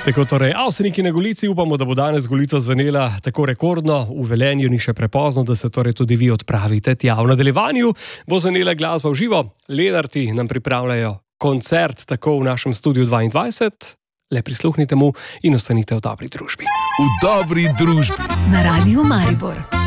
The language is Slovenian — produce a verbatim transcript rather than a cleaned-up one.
Tako torej, Avseniki na Golici, upamo, da bo danes Golica zvenela tako rekordno, v Velenju ni še prepozno, da se torej tudi vi odpravite tja. V nadaljevanju bo zvenela glasba v živo, Lenarti nam pripravljajo koncert tako v našem studiu dvaindvajset, le prisluhnite mu in ostanite v dobri družbi. V dobri družbi. Na Radiu Maribor.